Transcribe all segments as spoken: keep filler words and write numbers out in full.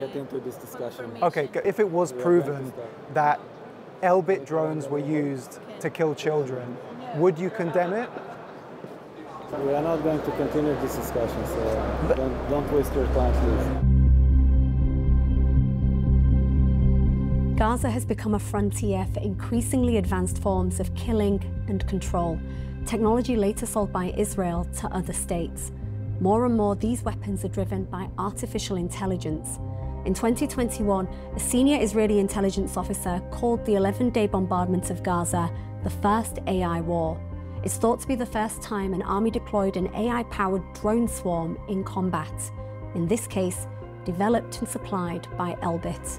Get into this discussion. Okay, if it was proven that Elbit drones were used to kill children, would you condemn it? We are not going to continue this discussion, so but, don't, don't waste your time, please. Gaza has become a frontier for increasingly advanced forms of killing and control, technology later sold by Israel to other states. More and more, these weapons are driven by artificial intelligence. In twenty twenty-one, a senior Israeli intelligence officer called the eleven-day bombardment of Gaza the first A I war. It's thought to be the first time an army deployed an A I-powered drone swarm in combat, in this case, developed and supplied by Elbit.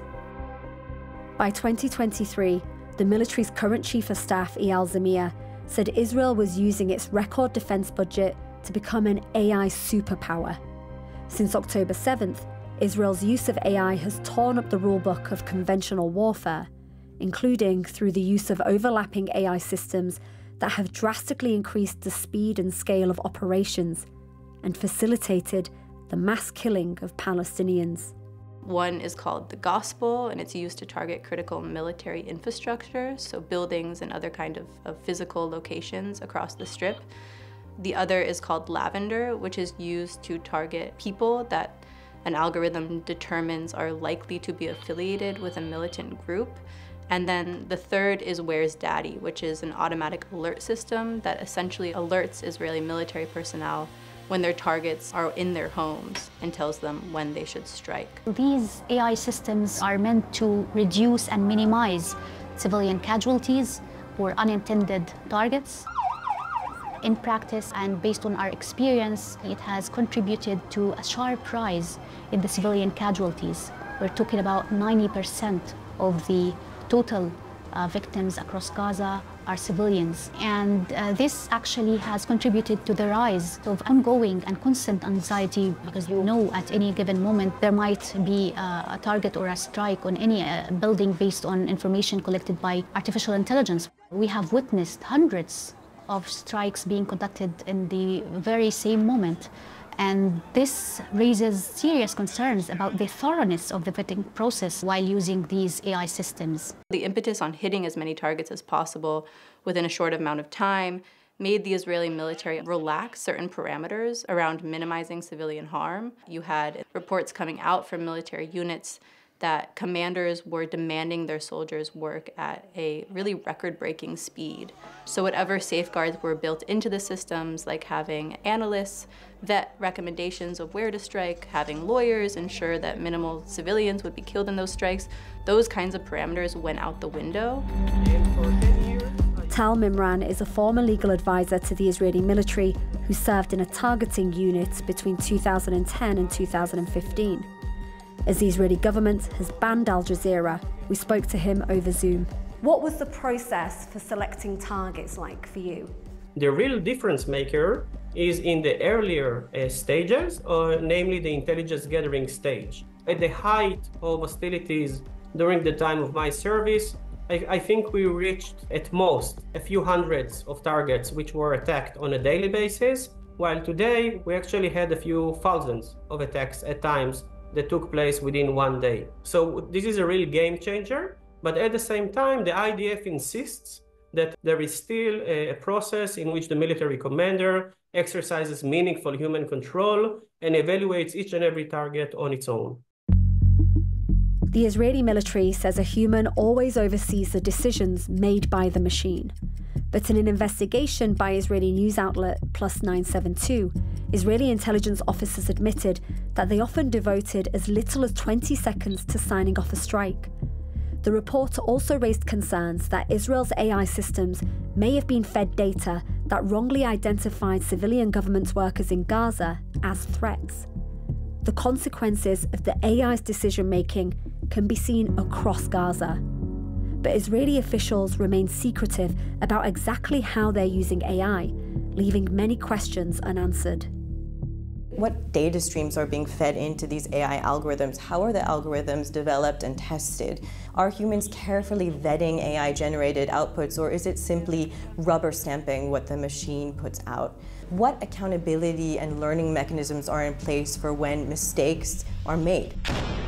By twenty twenty-three, the military's current chief of staff, Eyal Zamir, said Israel was using its record defense budget to become an A I superpower. Since October seventh, Israel's use of A I has torn up the rulebook of conventional warfare, including through the use of overlapping A I systems that have drastically increased the speed and scale of operations and facilitated the mass killing of Palestinians. One is called the Gospel, and it's used to target critical military infrastructure, so buildings and other kind of, of physical locations across the Strip. The other is called Lavender, which is used to target people that an algorithm determines are likely to be affiliated with a militant group. And then the third is Where's Daddy, which is an automatic alert system that essentially alerts Israeli military personnel when their targets are in their homes and tells them when they should strike. These A I systems are meant to reduce and minimize civilian casualties or unintended targets. In practice and based on our experience, it has contributed to a sharp rise in the civilian casualties. We're talking about ninety percent of the total uh, victims across Gaza are civilians. And uh, this actually has contributed to the rise of ongoing and constant anxiety, because you know at any given moment there might be uh, a target or a strike on any uh, building based on information collected by artificial intelligence. We have witnessed hundreds of strikes being conducted in the very same moment. And this raises serious concerns about the thoroughness of the vetting process while using these A I systems. The impetus on hitting as many targets as possible within a short amount of time made the Israeli military relax certain parameters around minimizing civilian harm. You had reports coming out from military units that commanders were demanding their soldiers work at a really record-breaking speed. So whatever safeguards were built into the systems, like having analysts vet recommendations of where to strike, having lawyers ensure that minimal civilians would be killed in those strikes, those kinds of parameters went out the window. Tal Mimran is a former legal advisor to the Israeli military who served in a targeting unit between two thousand ten and two thousand fifteen. As the Israeli government has banned Al Jazeera, we spoke to him over Zoom. What was the process for selecting targets like for you? The real difference maker is in the earlier uh, stages, or namely the intelligence gathering stage. At the height of hostilities during the time of my service, I, I think we reached at most a few hundreds of targets which were attacked on a daily basis, while today we actually had a few thousands of attacks at times that took place within one day. So this is a real game changer, but at the same time, the I D F insists that there is still a, a process in which the military commander exercises meaningful human control and evaluates each and every target on its own. The Israeli military says a human always oversees the decisions made by the machine. But in an investigation by Israeli news outlet Plus nine seven two, Israeli intelligence officers admitted that they often devoted as little as twenty seconds to signing off a strike. The report also raised concerns that Israel's A I systems may have been fed data that wrongly identified civilian government workers in Gaza as threats. The consequences of the A I's decision-making can be seen across Gaza. But Israeli officials remain secretive about exactly how they're using A I, leaving many questions unanswered. What data streams are being fed into these A I algorithms? How are the algorithms developed and tested? Are humans carefully vetting A I-generated outputs, or is it simply rubber stamping what the machine puts out? What accountability and learning mechanisms are in place for when mistakes are made?